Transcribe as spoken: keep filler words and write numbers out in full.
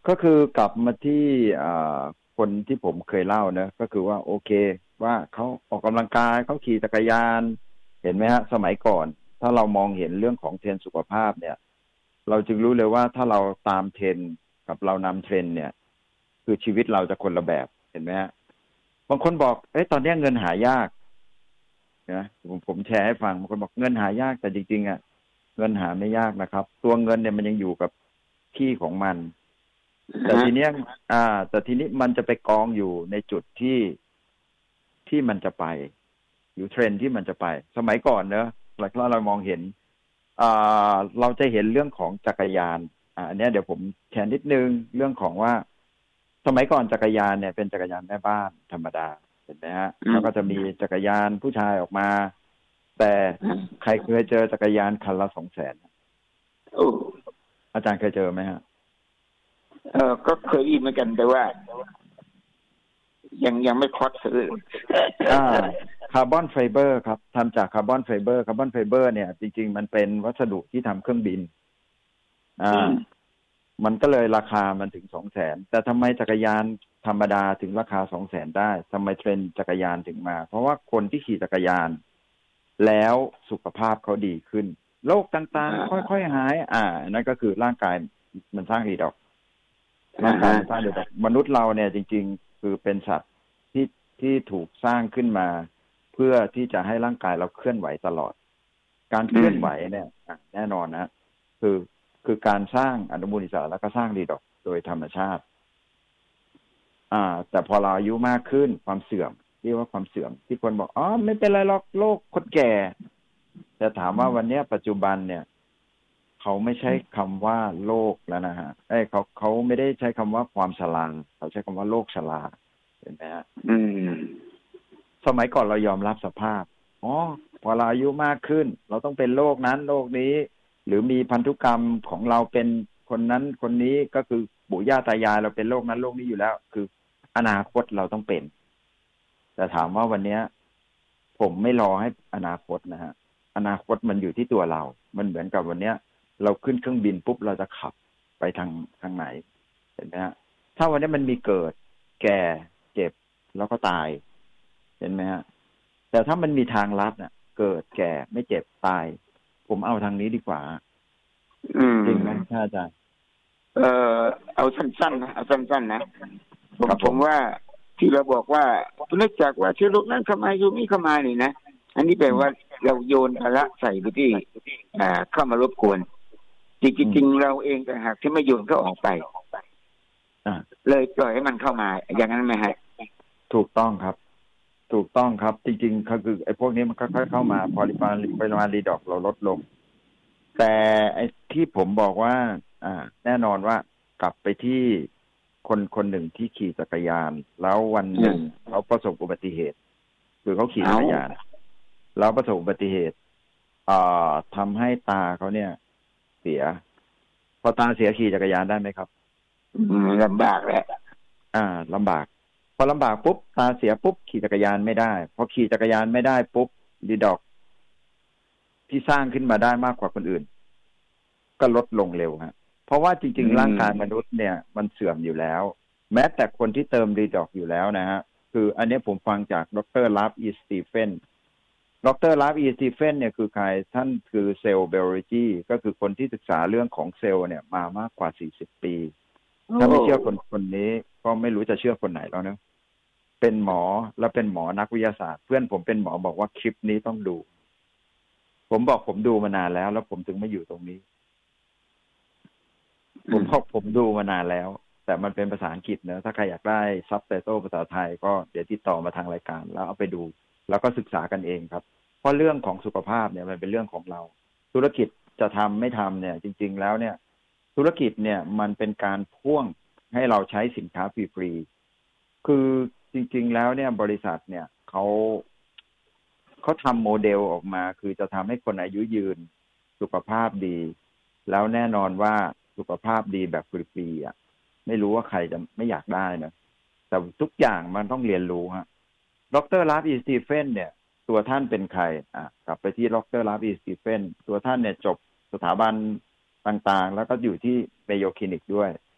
ก็คือกลับมาที่คนที่ผมเคยเล่านะก็คือว่าโอเคว่าเขาออกกำลังกายเขาขี่จักรยานเห็นไหมฮะสมัยก่อนถ้าเรามองเห็นเรื่องของเทรนด์สุขภาพเนี่ยเราจึงรู้เลยว่าถ้าเราตามเทรนด์กับเรานำเทรนด์เนี่ยคือชีวิตเราจะคนละแบบเห็นไหมฮะบางคนบอกเอ้ยตอนนี้เงินหายากนะผมผมแชร์ให้ฟังบางคนบอกเงินหายากแต่จริงๆอ่ะเงินหาไม่ยากนะครับตัวเงินเนี่ยมันยังอยู่กับที่ของมันแต่ทีเนี้ยอ่าแต่ทีนี้มันจะไปกองอยู่ในจุดที่ที่มันจะไปอยู่เทรนด์ที่มันจะไปสมัยก่อนเนอะเราเรามองเห็นอ่าเราจะเห็นเรื่องของจักรยานอ่าอันนี้เดี๋ยวผมแชร์นิดนึงเรื่องของว่าสมัยก่อนจักรยานเนี่ยเป็นจักรยานแม่บ้านธรรมดาเห็นไหมฮะแล้วก็จะมีจักรยานผู้ชายออกมาแต่ใครเคยเจอจักรยานคันละสองแสนอาจารย์เคยเจอไหมฮะเออก็เคยได้ยินเหมือนกันแต่ว่ายังยังไม่คอสซื้ออ่าคาร์บอนไฟเบอร์ครับทำจากคาร์บอนไฟเบอร์คาร์บอนไฟเบอร์เนี่ยจริงๆมันเป็นวัสดุที่ทำเครื่องบินอ่ามันก็เลยราคามันถึงสองแสนแต่ทำไมจักรยานธรรมดาถึงราคาสองแสนได้ทำไมเทรนด์จักรยานถึงมาเพราะว่าคนที่ขี่จักรยานแล้วสุขภาพเขาดีขึ้นโรคต่างๆค่อยๆหายอ่านั่นก็คือร่างกายมันสร้างรีดอกร่างกายมันสร้างรีดอกมนุษย์เราเนี่ยจริงๆคือเป็นสัตว์ที่ที่ถูกสร้างขึ้นมาเพื่อที่จะให้ร่างกายเราเคลื่อนไหวตลอดการเคลื่อนไหวเนี่ยแน่นอนนะคือคือการสร้างอนุมูลอิสระแล้วก็สร้างรีดอกโดยธรรมชาติอ่าแต่พอเราอายุมากขึ้นความเสื่อมเรียกว่าความเสื่อมที่คนบอกอ๋อไม่เป็นไรหรอกโรคคนแก่แต่ถามว่าวันนี้ปัจจุบันเนี่ยเขาไม่ใช้คำว่าโรคแล้วนะฮะเอ้ยเขาเขาไม่ได้ใช้คำว่าความชราเขาใช้คำว่าโรคชราเห็นไหมฮะอืมสมัยก่อนเรายอมรับสภาพอ๋อพอเราอายุมากขึ้นเราต้องเป็นโรคนั้นโรคนี้หรือมีพันธุกรรมของเราเป็นคนนั้นคนนี้ก็คือปู่ย่าตายายเราเป็นโรคนั้นโรคนี้อยู่แล้วคืออนาคตเราต้องเป็นแต่ถามว่าวันนี้ผมไม่รอให้อนาคตนะฮะอนาคตมันอยู่ที่ตัวเรามันเหมือนกับวันนี้เราขึ้นเครื่องบินปุ๊บเราจะขับไปทางทางไหนเห็นไหมฮะถ้าวันนี้มันมีเกิดแก่เจ็บแล้วก็ตายเห็นไหมฮะแต่ถ้ามันมีทางลัดน่ะเกิดแก่ไม่เจ็บตายผมเอาทางนี้ดีกว่าจริงไหมท่านอาจารย์เออเอาสั้นๆนะเอาสั้นๆนะผมผมว่าที่เราบอกว่าเนื่องจากว่าเชื้อโรคนั้นเข้ามาอยู่นี่เข้ามานี่นะอันนี้แปลว่าเราโยนภาระใส่ไปที่อ่าเข้ามารบกวนจริงๆเราเองแต่หากที่ไม่โยนก็ออกไปเลยปล่อยให้มันเข้ามาอย่างนั้นไหมฮะถูกต้องครับถูกต้องครับจริงๆก็คือไอ้พวกนี้มันค่อยๆเข้ามาพอปริมาณปริมาณรีดอกเราลดลงแต่ไอ้ที่ผมบอกว่าอ่าแน่นอนว่ากลับไปที่คนคนหนึ่งที่ขี่จักรยานแล้ววันหนึ่งเขาประสบอุบัติเหตุคือเขาขี่จักรยานแล้วประสบอุบัติเหตุอ่าทำให้ตาเขาเนี่ยเสียพอตาเสียขี่จักรยานได้ไหมครับลำบากแหละอ่าลำบากพอลำบากปุ๊บตาเสียปุ๊บขี่จักรยานไม่ได้พอขี่จักรยานไม่ได้ปุ๊บรีดอกที่สร้างขึ้นมาได้มากกว่าคนอื่นก็ลดลงเร็วฮะเพราะว่าจริงๆร่างกายมนุษย์เนี่ยมันเสื่อมอยู่แล้วแม้แต่คนที่เติมรีดอกอยู่แล้วนะฮะคืออันนี้ผมฟังจากดร.ลาฟอีสตีเฟนดร.ลาฟอีสตีเฟนเนี่ยคือใครท่านคือเซลล์ไบโอโลจีก็คือคนที่ศึกษาเรื่องของเซลล์เนี่ยมามากกว่าสี่สิบปีถ้าไม่เชื่อคนคนนี้ก็ไม่รู้จะเชื่อคนไหนแล้วนะเป็นหมอแล้วเป็นหมอนักวิทยาศาสตร์เพื่อนผมเป็นหมอบอกว่าคลิปนี้ต้องดูผมบอกผมดูมานานแล้วแล้วผมถึงไม่อยู่ตรงนี้ผมบอกผมดูมานานแล้วแต่มันเป็นภาษาอังกฤษเนอะถ้าใครอยากได้ซับไตเติลภาษาไทยก็เดี๋ยวติดต่อมาทางรายการแล้วเอาไปดูแล้วก็ศึกษากันเองครับเพราะเรื่องของสุขภาพเนี่ยมันเป็นเรื่องของเราธุรกิจจะทำไม่ทำเนี่ยจริงๆแล้วเนี่ยธุรกิจเนี่ยมันเป็นการพ่วงให้เราใช้สินค้าฟรีๆคือจริงๆแล้วเนี่ยบริษัทเนี่ยเขาเขาทำโมเดลออกมาคือจะทำให้คนอายุยืนสุขภาพดีแล้วแน่นอนว่าสุขภาพดีแบบฟรีๆอ่ะไม่รู้ว่าใครจะไม่อยากได้นะแต่ทุกอย่างมันต้องเรียนรู้ฮะดร.ลาฟอีสตีเฟนเนี่ยตัวท่านเป็นใครอ่ะกลับไปที่ดร.ลาฟอีสตีเฟนตัวท่านเนี่ยจบสถาบันต่างๆแล้วก็อยู่ที่เมโยคลินิกด้วย